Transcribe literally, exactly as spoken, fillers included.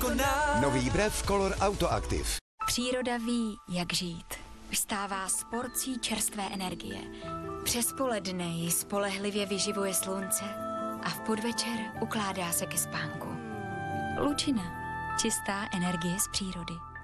jako nás. Nový Brev Color Auto Active. Příroda ví, jak žít. Vstává s porcí čerstvé energie. Přes poledne ji spolehlivě vyživuje slunce a v podvečer ukládá se ke spánku. Lučina. Čistá energie z přírody.